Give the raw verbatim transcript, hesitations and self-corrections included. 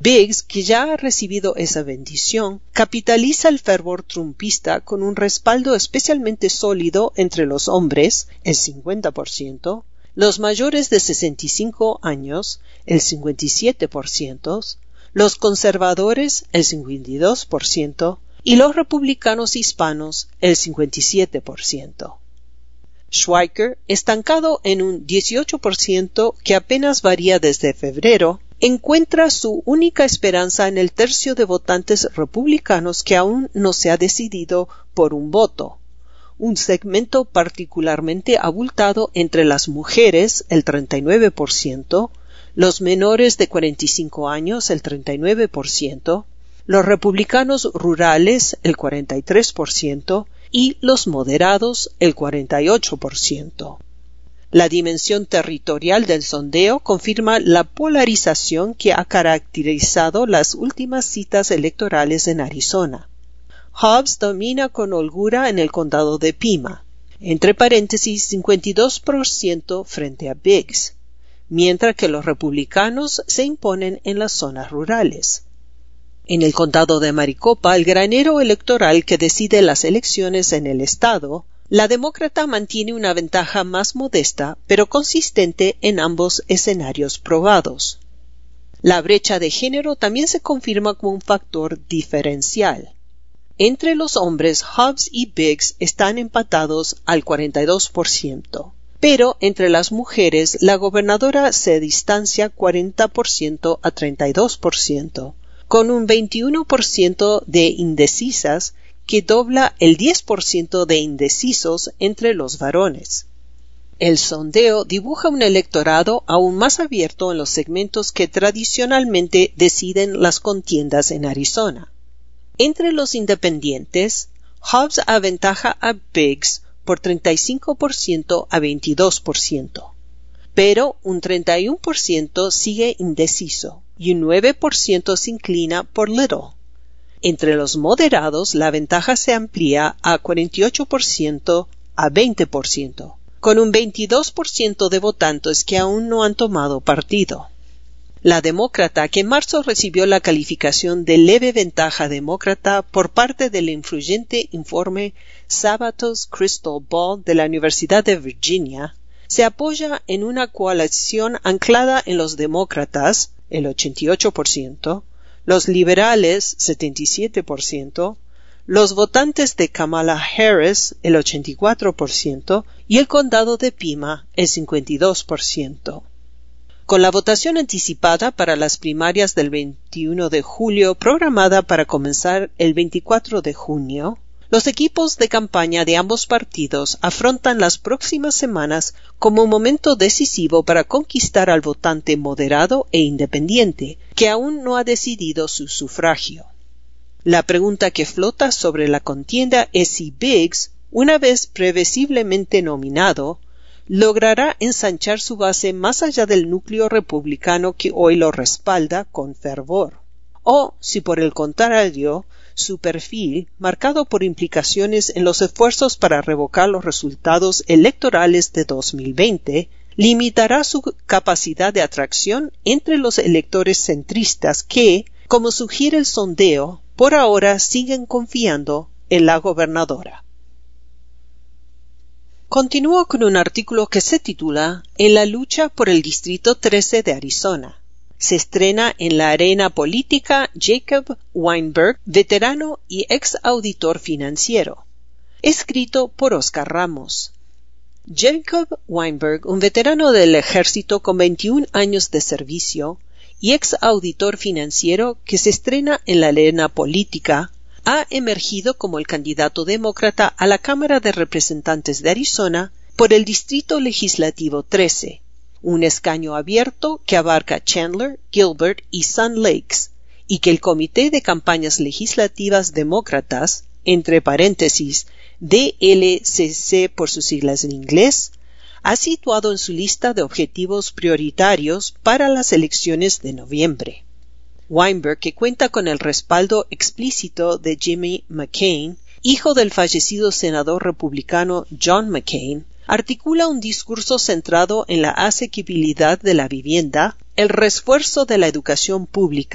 Biggs, que ya ha recibido esa bendición, capitaliza el fervor trumpista con un respaldo especialmente sólido entre los hombres, el cincuenta por ciento, los mayores de sesenta y cinco años, el cincuenta y siete por ciento, los conservadores, el cincuenta y dos por ciento, y los republicanos hispanos, el cincuenta y siete por ciento. Schweiker, estancado en un dieciocho por ciento que apenas varía desde febrero, encuentra su única esperanza en el tercio de votantes republicanos que aún no se ha decidido por un voto, un segmento particularmente abultado entre las mujeres, el treinta y nueve por ciento, los menores de cuarenta y cinco años, el treinta y nueve por ciento, los republicanos rurales, el cuarenta y tres por ciento, y los moderados, el cuarenta y ocho por ciento. La dimensión territorial del sondeo confirma la polarización que ha caracterizado las últimas citas electorales en Arizona. Hobbs domina con holgura en el condado de Pima, entre paréntesis cincuenta y dos por ciento frente a Biggs, mientras que los republicanos se imponen en las zonas rurales. En el condado de Maricopa, el granero electoral que decide las elecciones en el estado, la demócrata mantiene una ventaja más modesta, pero consistente en ambos escenarios probados. La brecha de género también se confirma como un factor diferencial. Entre los hombres, Hobbs y Biggs están empatados al cuarenta y dos por ciento, pero entre las mujeres, la gobernadora se distancia cuarenta por ciento a treinta y dos por ciento, con un veintiuno por ciento de indecisas que dobla el diez por ciento de indecisos entre los varones. El sondeo dibuja un electorado aún más abierto en los segmentos que tradicionalmente deciden las contiendas en Arizona. Entre los independientes, Hobbs aventaja a Biggs por treinta y cinco por ciento a veintidós por ciento, pero un treinta y uno por ciento sigue indeciso y un nueve por ciento se inclina por Little. Entre los moderados, la ventaja se amplía a cuarenta y ocho por ciento a veinte por ciento, con un veintidós por ciento de votantes que aún no han tomado partido. La demócrata, que en marzo recibió la calificación de leve ventaja demócrata por parte del influyente informe Sabatos Crystal Ball de la Universidad de Virginia, se apoya en una coalición anclada en los demócratas, el ochenta y ocho por ciento, los liberales, setenta y siete por ciento, los votantes de Kamala Harris, el ochenta y cuatro por ciento, y el condado de Pima, el cincuenta y dos por ciento. Con la votación anticipada para las primarias del veintiuno de julio programada para comenzar el veinticuatro de junio, los equipos de campaña de ambos partidos afrontan las próximas semanas como un momento decisivo para conquistar al votante moderado e independiente, que aún no ha decidido su sufragio. La pregunta que flota sobre la contienda es si Biggs, una vez previsiblemente nominado, logrará ensanchar su base más allá del núcleo republicano que hoy lo respalda con fervor, o si por el contrario, su perfil, marcado por implicaciones en los esfuerzos para revocar los resultados electorales de dos mil veinte, limitará su capacidad de atracción entre los electores centristas que, como sugiere el sondeo, por ahora siguen confiando en la gobernadora. Continúo con un artículo que se titula En la lucha por el Distrito trece de Arizona. Se estrena en la arena política Jacob Weinberg, veterano y ex auditor financiero. Escrito por Oscar Ramos. Jacob Weinberg, un veterano del ejército con veintiún años de servicio y ex auditor financiero que se estrena en la arena política, ha emergido como el candidato demócrata a la Cámara de Representantes de Arizona por el Distrito Legislativo trece, un escaño abierto que abarca Chandler, Gilbert y Sun Lakes, y que el Comité de Campañas Legislativas Demócratas, entre paréntesis D L C C por sus siglas en inglés, ha situado en su lista de objetivos prioritarios para las elecciones de noviembre. Weinberg, que cuenta con el respaldo explícito de Jimmy McCain, hijo del fallecido senador republicano John McCain, articula un discurso centrado en la asequibilidad de la vivienda, el refuerzo de la educación pública